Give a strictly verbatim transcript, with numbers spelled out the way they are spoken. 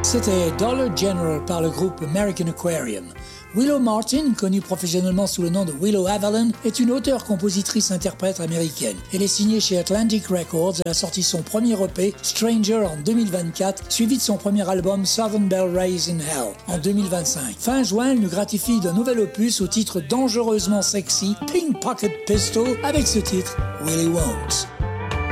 C'était Dollar General par le groupe American Aquarium. Willow Martin, connue professionnellement sous le nom de Willow Avalon, est une auteure-compositrice-interprète américaine. Elle est signée chez Atlantic Records. Elle a sorti son premier E P, Stranger, en deux mille vingt-quatre, suivi de son premier album, Southern Belle Rays in Hell, en deux mille vingt-cinq. Fin juin, elle nous gratifie d'un nouvel opus au titre dangereusement sexy, Pink Pocket Pistol, avec ce titre, Willie Won't.